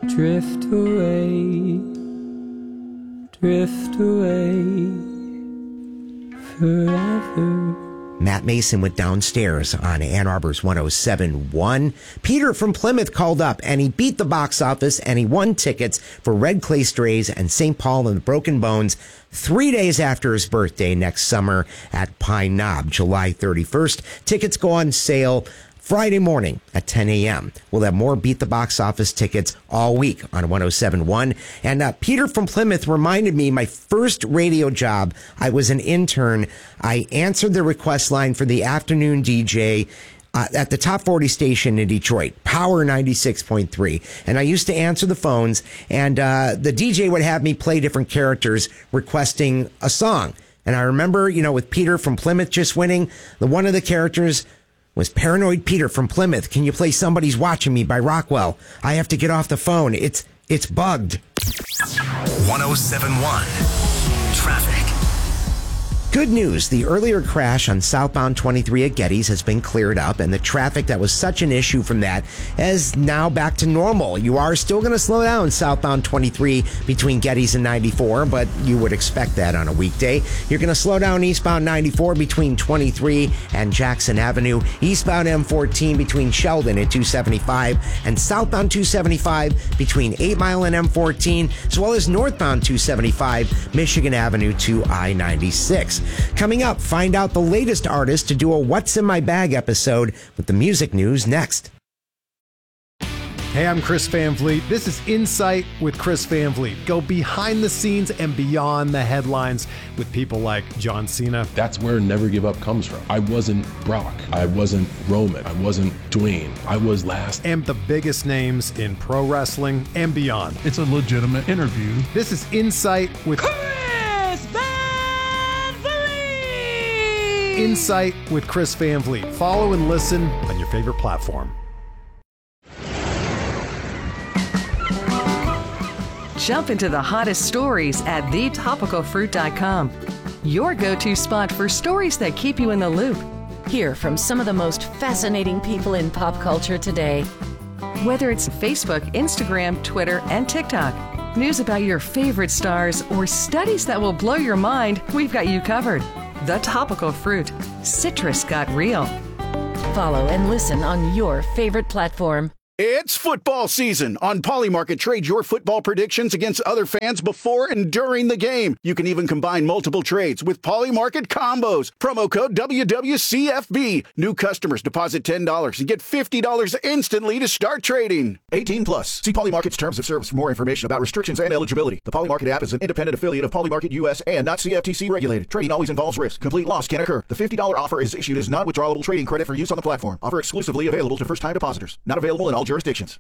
drift away forever. Matt Mason went downstairs on Ann Arbor's 107.1. Peter from Plymouth called up and he beat the box office and he won tickets for Red Clay Strays and St. Paul and the Broken Bones 3 days after his birthday next summer at Pine Knob, July 31st. Tickets go on sale Friday morning at 10 a.m. We'll have more Beat the Box Office tickets all week on 107.1. And Peter from Plymouth reminded me my first radio job. I was an intern. I answered the request line for the afternoon DJ at the top 40 station in Detroit, Power 96.3. And I used to answer the phones, and the DJ would have me play different characters requesting a song. And I remember, with Peter from Plymouth just winning, one of the characters was Paranoid Peter from Plymouth. Can you play Somebody's Watching Me by Rockwell? I have to get off the phone. It's bugged. 107.1 Traffic. Good news. The earlier crash on southbound 23 at Getty's has been cleared up, and the traffic that was such an issue from that is now back to normal. You are still going to slow down southbound 23 between Getty's and 94, but you would expect that on a weekday. You're going to slow down eastbound 94 between 23 and Jackson Avenue, eastbound M14 between Sheldon and 275, and southbound 275 between 8 Mile and M14, as well as northbound 275 Michigan Avenue to I-96. Coming up, find out the latest artist to do a What's in My Bag episode with the music news next. Hey, I'm Chris Van Vliet. This is Insight with Chris Van Vliet. Go behind the scenes and beyond the headlines with people like John Cena. That's where Never Give Up comes from. I wasn't Brock. I wasn't Roman. I wasn't Dwayne. I was last. And the biggest names in pro wrestling and beyond. It's a legitimate interview. This is Insight with Chris Van Vliet! Insight with Chris Van Vliet. Follow and listen on your favorite platform. Jump into the hottest stories at thetopicalfruit.com. Your go-to spot for stories that keep you in the loop. Hear from some of the most fascinating people in pop culture today. Whether it's Facebook, Instagram, Twitter, and TikTok, news about your favorite stars, or studies that will blow your mind, we've got you covered. The Topical Fruit. Citrus got real. Follow and listen on your favorite platform. It's football season. On Polymarket, trade your football predictions against other fans before and during the game. You can even combine multiple trades with Polymarket combos. Promo code WWCFB. New customers deposit $10 and get $50 instantly to start trading. 18 plus. See Polymarket's terms of service for more information about restrictions and eligibility. The Polymarket app is an independent affiliate of Polymarket US and not CFTC regulated. Trading always involves risk. Complete loss can occur. The $50 offer is issued as non-withdrawable trading credit for use on the platform. Offer exclusively available to first-time depositors. Not available in all jurisdictions.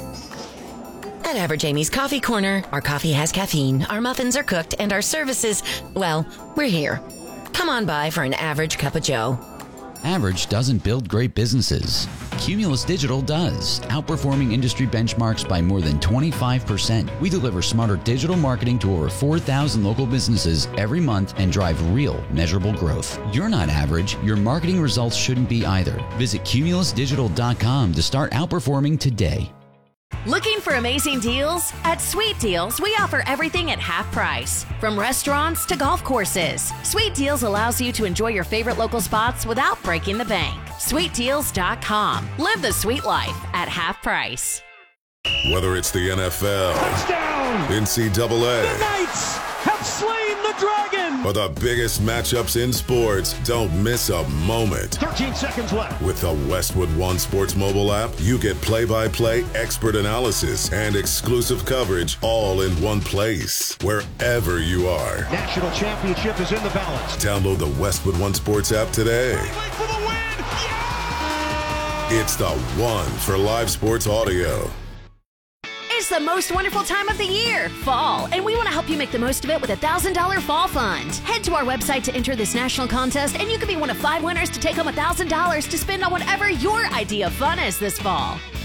At Average Amy's Coffee Corner, our coffee has caffeine, our muffins are cooked, and our services, well, we're here. Come on by for an average cup of joe. Average doesn't build great businesses. Cumulus Digital does, outperforming industry benchmarks by more than 25%. We deliver smarter digital marketing to over 4,000 local businesses every month and drive real, measurable growth. You're not average. Your marketing results shouldn't be either. Visit cumulusdigital.com to start outperforming today. Looking for amazing deals? At Sweet Deals, we offer everything at half price. From restaurants to golf courses, Sweet Deals allows you to enjoy your favorite local spots without breaking the bank. SweetDeals.com. Live the sweet life at half price. Whether it's the NFL, touchdown, NCAA, the Knights have slain the dragon, or the biggest matchups in sports, don't miss a moment. 13 seconds left. With the Westwood One Sports mobile app, you get play-by-play expert analysis and exclusive coverage all in one place, wherever you are. National championship is in the balance. Download the Westwood One Sports app today. For the win. Yeah! It's the one for live sports audio. It's the most wonderful time of the year, fall, and we want to help you make the most of it with a $1,000 fall fund. Head to our website to enter this national contest, and you can be one of 5 winners to take home $1,000 to spend on whatever your idea of fun is this fall.